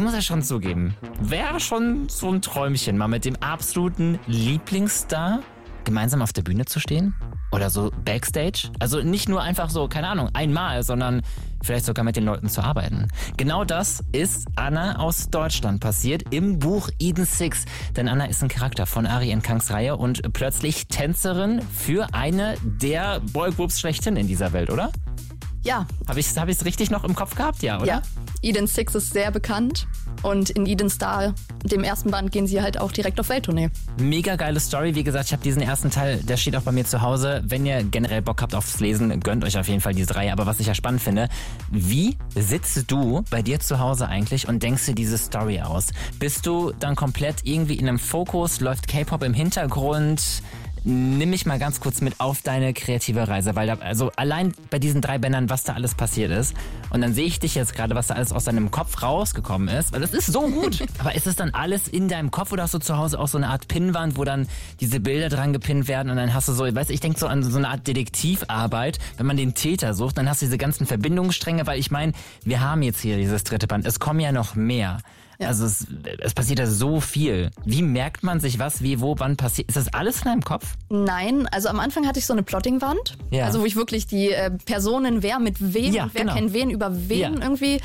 muss ja schon zugeben, wäre schon so ein Träumchen, mal mit dem absoluten Lieblingsstar gemeinsam auf der Bühne zu stehen? Oder so Backstage? Also nicht nur einfach so, keine Ahnung, einmal, sondern vielleicht sogar mit den Leuten zu arbeiten. Genau das ist Anna aus Deutschland passiert im Buch Eden 6. Denn Anna ist ein Charakter von Ari N. Kangs Reihe und plötzlich Tänzerin für eine der Boygroups schlechthin in dieser Welt, oder? Ja. Hab ich's richtig noch im Kopf gehabt? Ja, oder? Ja. Eden 6 ist sehr bekannt und in Eden Star, dem ersten Band, gehen sie halt auch direkt auf Welttournee. Mega geile Story. Wie gesagt, ich habe diesen ersten Teil, der steht auch bei mir zu Hause. Wenn ihr generell Bock habt aufs Lesen, gönnt euch auf jeden Fall diese Reihe. Aber was ich ja spannend finde, wie sitzt du bei dir zu Hause eigentlich und denkst dir diese Story aus? Bist du dann komplett irgendwie in einem Fokus? Läuft K-Pop im Hintergrund? Nimm mich mal ganz kurz mit auf deine kreative Reise, weil da, also allein bei diesen 3 Bändern, was da alles passiert ist. Und dann sehe ich dich jetzt gerade, was da alles aus deinem Kopf rausgekommen ist, weil das ist so gut. Aber ist es dann alles in deinem Kopf oder hast du zu Hause auch so eine Art Pinnwand, wo dann diese Bilder dran gepinnt werden und dann hast du so, weißt du, ich denke so an so eine Art Detektivarbeit, wenn man den Täter sucht, dann hast du diese ganzen Verbindungsstränge, weil ich meine, wir haben jetzt hier dieses 3. Band, es kommen ja noch mehr. Ja. Also es passiert ja so viel. Wie merkt man sich was, wie, wo, wann passiert? Ist das alles in deinem Kopf? Nein, also am Anfang hatte ich so eine Plottingwand, also wo ich wirklich die Personen, wer mit wem und wer kennt wen über wen irgendwie.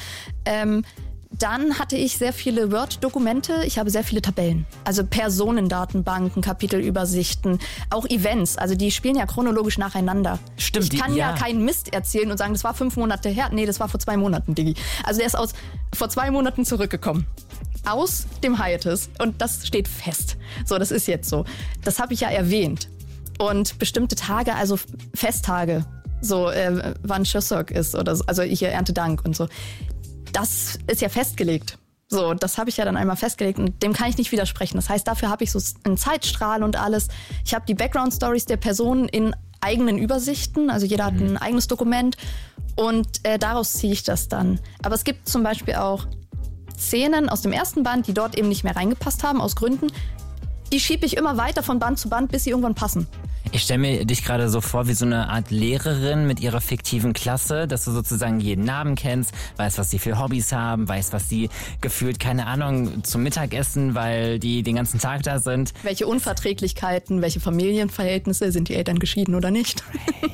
Dann hatte ich sehr viele Word-Dokumente, ich habe sehr viele Tabellen. Also Personendatenbanken, Kapitelübersichten, auch Events. Also die spielen ja chronologisch nacheinander. Stimmt. Ich kann ja keinen Mist erzählen und sagen, das war 5 Monate her. Nee, das war vor 2 Monaten, Diggi. Also der ist vor 2 Monaten zurückgekommen. Aus dem Hiatus. Und das steht fest. So, das ist jetzt so. Das habe ich ja erwähnt. Und bestimmte Tage, also Festtage, so wann Chuseok ist oder so, also hier Erntedank und so. Das ist ja festgelegt. So, das habe ich ja dann einmal festgelegt und dem kann ich nicht widersprechen. Das heißt, dafür habe ich so einen Zeitstrahl und alles. Ich habe die Background-Stories der Personen in eigenen Übersichten. Also jeder hat ein eigenes Dokument und daraus ziehe ich das dann. Aber es gibt zum Beispiel auch Szenen aus dem ersten Band, die dort eben nicht mehr reingepasst haben, aus Gründen. Die schiebe ich immer weiter von Band zu Band, bis sie irgendwann passen. Ich stelle mir dich gerade so vor wie so eine Art Lehrerin mit ihrer fiktiven Klasse, dass du sozusagen jeden Namen kennst, weißt, was sie für Hobbys haben, weißt, was sie gefühlt, keine Ahnung, zum Mittagessen, weil die den ganzen Tag da sind. Welche Unverträglichkeiten, welche Familienverhältnisse, sind die Eltern geschieden oder nicht?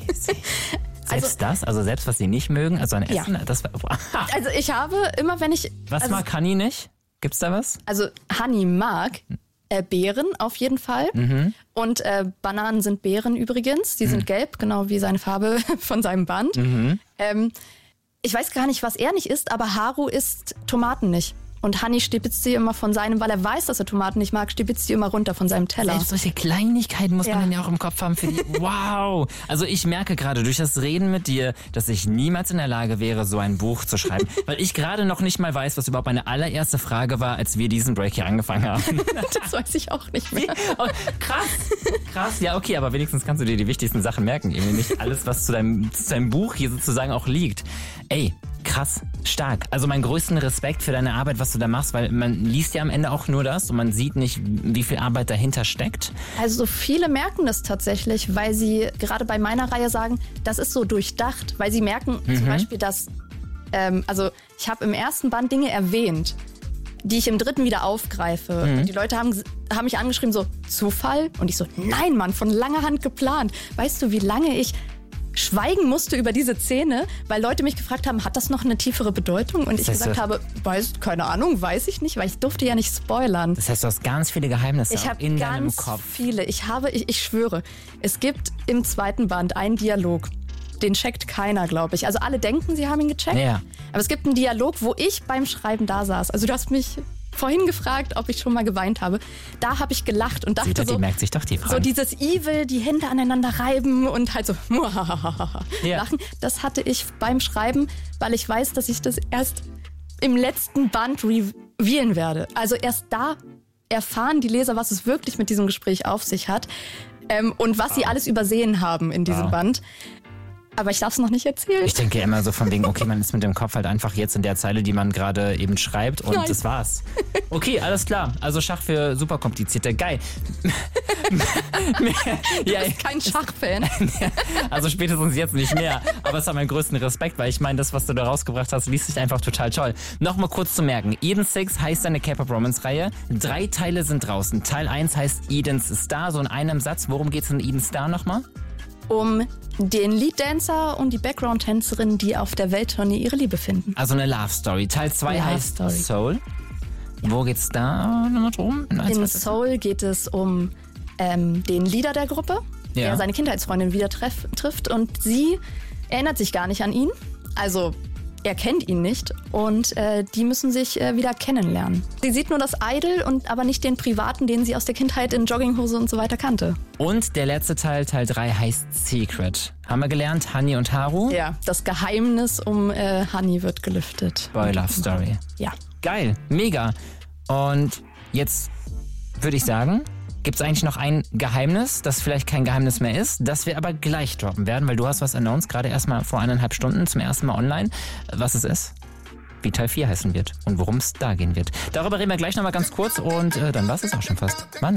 Selbst das? Also selbst, was sie nicht mögen? Also ein Essen? Ja. Das war, also ich habe immer, wenn ich... Was mag Honey nicht? Gibt's da was? Also Honey mag... Beeren auf jeden Fall. Und Bananen sind Beeren übrigens. Die sind gelb, genau wie seine Farbe von seinem Band. Ich weiß gar nicht, was er nicht isst, aber Haru isst Tomaten nicht. Und Honey stibitzt sie immer von seinem, weil er weiß, dass er Tomaten nicht mag, stibitzt sie immer runter von seinem Teller. Selbst solche Kleinigkeiten muss man dann ja auch im Kopf haben für die. Wow! Also ich merke gerade durch das Reden mit dir, dass ich niemals in der Lage wäre, so ein Buch zu schreiben. Weil ich gerade noch nicht mal weiß, was überhaupt meine allererste Frage war, als wir diesen Break hier angefangen haben. Das weiß ich auch nicht mehr. Oh, krass. Ja, okay, aber wenigstens kannst du dir die wichtigsten Sachen merken. Eben nicht alles, was zu deinem Buch hier sozusagen auch liegt. Ey, krass, stark. Also meinen größten Respekt für deine Arbeit, was du da machst, weil man liest ja am Ende auch nur das und man sieht nicht, wie viel Arbeit dahinter steckt. Also viele merken das tatsächlich, weil sie gerade bei meiner Reihe sagen, das ist so durchdacht, weil sie merken zum Beispiel, dass, also ich habe im ersten Band Dinge erwähnt, die ich im 3. wieder aufgreife. Und die Leute haben mich angeschrieben, so, Zufall? Und ich so, nein, Mann, von langer Hand geplant. Weißt du, wie lange ich schweigen musste über diese Szene, weil Leute mich gefragt haben, hat das noch eine tiefere Bedeutung? Und ich gesagt habe, keine Ahnung, weiß ich nicht, weil ich durfte ja nicht spoilern. Das heißt, du hast ganz viele Geheimnisse in deinem Kopf. Viele. Ich schwöre, es gibt im 2. Band einen Dialog, den checkt keiner, glaube ich. Also alle denken, sie haben ihn gecheckt. Ja. Aber es gibt einen Dialog, wo ich beim Schreiben da saß. Also du hast mich vorhin gefragt, ob ich schon mal geweint habe. Da habe ich gelacht und dachte die merkt sich doch die Frage. So dieses Evil, die Hände aneinander reiben und halt so lachen. Das hatte ich beim Schreiben, weil ich weiß, dass ich das erst im letzten Band revealen werde. Also erst da erfahren die Leser, was es wirklich mit diesem Gespräch auf sich hat und was sie alles übersehen haben in diesem Band. Aber ich darf es noch nicht erzählen. Ich denke immer so von wegen, okay, man ist mit dem Kopf halt einfach jetzt in der Zeile, die man gerade eben schreibt und Nein. das war's. Okay, alles klar. Also Schach für super komplizierte. Geil. Du bist kein Schachfan. Also spätestens jetzt nicht mehr. Aber es hat meinen größten Respekt, weil ich meine, das, was du da rausgebracht hast, liest sich einfach total toll. Nochmal kurz zu merken. Eden 6 heißt eine K-Pop Romance Reihe. 3 Teile sind draußen. Teil 1 heißt Eden's Star. So in einem Satz. Worum geht's in Eden's Star nochmal? Um den Lead-Dancer und die Background-Tänzerin, die auf der Welttournee ihre Liebe finden. Also eine Love Story. Teil 2 Love heißt Story. Soul. Ja. Wo geht's da nochmal drum? In Soul geht es um den Leader der Gruppe, der seine Kindheitsfreundin wieder trifft und sie erinnert sich gar nicht an ihn. Also er kennt ihn nicht und die müssen sich wieder kennenlernen. Sie sieht nur das Idol und aber nicht den Privaten, den sie aus der Kindheit in Jogginghose und so weiter kannte. Und der letzte Teil, Teil 3, heißt Secret. Haben wir gelernt, Honey und Haru? Ja, das Geheimnis um Honey wird gelüftet. Boy Love Story. Ja. Geil, mega. Und jetzt würde ich sagen, gibt es eigentlich noch ein Geheimnis, das vielleicht kein Geheimnis mehr ist, das wir aber gleich droppen werden, weil du hast was announced, gerade erst mal vor 1,5 Stunden zum ersten Mal online, was es ist, wie Teil 4 heißen wird und worum es da gehen wird. Darüber reden wir gleich nochmal ganz kurz und dann war es auch schon fast. Mann.